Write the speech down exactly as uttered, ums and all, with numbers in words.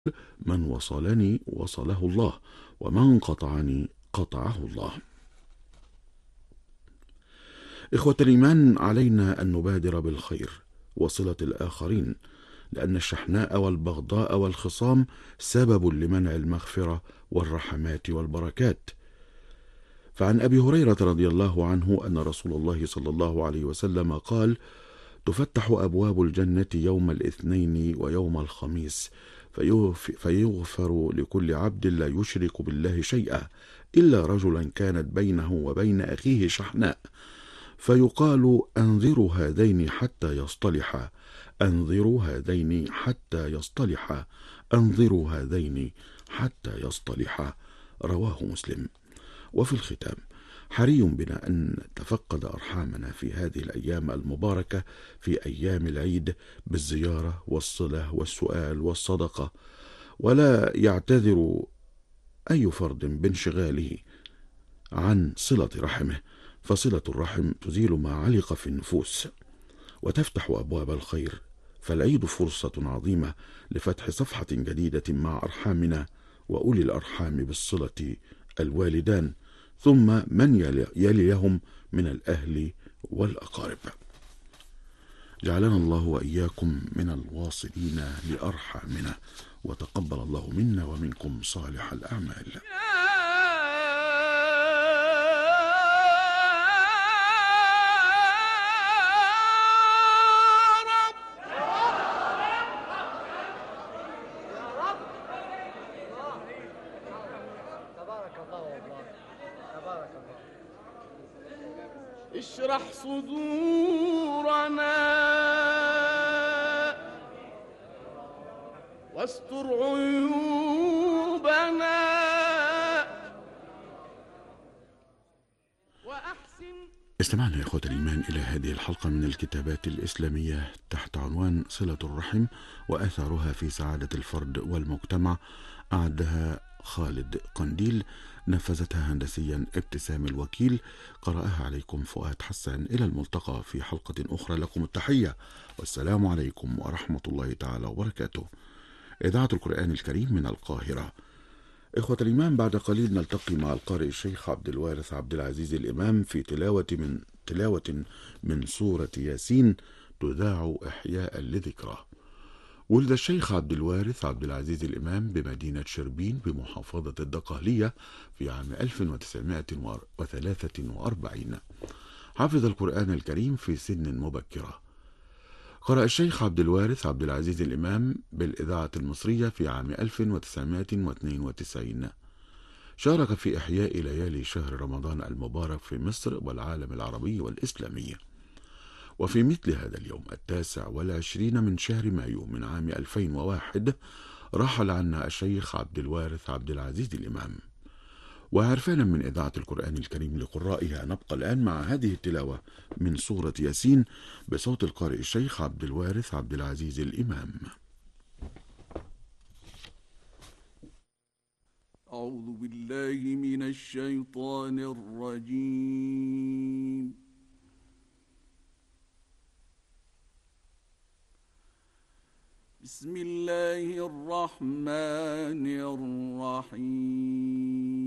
من وصلني وصله الله، ومن قطعني قطعه الله. إخوة الإيمان، علينا أن نبادر بالخير وصلة الآخرين، لأن الشحناء والبغضاء والخصام سبب لمنع المغفرة والرحمات والبركات. فعن أبي هريرة رضي الله عنه أن رسول الله صلى الله عليه وسلم قال: تفتح أبواب الجنة يوم الاثنين ويوم الخميس، فيغفر لكل عبد لا يشرك بالله شيئا إلا رجلا كانت بينه وبين أخيه شحناء، فيقال: أنظروا هذين حتى يصطلحا، أنظروا هذين حتى يصطلحا، أنظروا هذين حتى يصطلحا. رواه مسلم. وفي الختام، حري بنا أن نتفقد أرحامنا في هذه الأيام المباركة، في أيام العيد، بالزيارة والصلة والسؤال والصدقة، ولا يعتذر أي فرد بانشغاله عن صلة رحمه، فصلة الرحم تزيل ما علق في النفوس وتفتح أبواب الخير. فالعيد فرصة عظيمة لفتح صفحة جديدة مع أرحامنا وأولي الأرحام بالصلة، الوالدان، ثم من يلي لهم من الأهل والأقارب. جعلنا الله وإياكم من الواصلين لأرحامنا، وتقبل الله منا ومنكم صالح الأعمال. اشرح صدورنا واستر عيوبنا وأحسن. استمعنا يا إخوة الإيمان إلى هذه الحلقة من الكتابات الإسلامية تحت عنوان صلة الرحم وآثارها في سعادة الفرد والمجتمع، أعدها خالد قنديل، نفذتها هندسيا ابتسام الوكيل، قرأها عليكم فؤاد حسان. إلى الملتقى في حلقة أخرى، لكم التحية والسلام عليكم ورحمة الله تعالى وبركاته. إذاعة القرآن الكريم من القاهرة. إخوة الإيمان، بعد قليل نلتقي مع القارئ الشيخ عبد الوارث عبد العزيز الإمام في تلاوة من تلاوة من سورة ياسين، تذاع إحياء لذكرى. ولد الشيخ عبد الوارث عبد العزيز الإمام بمدينة شربين بمحافظة الدقهلية في عام ألف وتسعمائة وثلاثة وأربعين. حفظ القرآن الكريم في سن مبكرة. قرأ الشيخ عبد الوارث عبد العزيز الإمام بالإذاعة المصرية في عام ألف وتسعمائة واثنين وتسعين. شارك في إحياء ليالي شهر رمضان المبارك في مصر والعالم العربي والإسلامي. وفي مثل هذا اليوم التاسع والعشرين من شهر مايو من عام ألفين وواحد رحل عنا الشيخ عبد الوارث عبد العزيز الإمام. وعرفانا من إذاعة القرآن الكريم لقرائها، نبقى الآن مع هذه التلاوة من سورة ياسين بصوت القارئ الشيخ عبد الوارث عبد العزيز الإمام. أعوذ بالله من الشيطان الرجيم. بسم الله الرحمن الرحيم.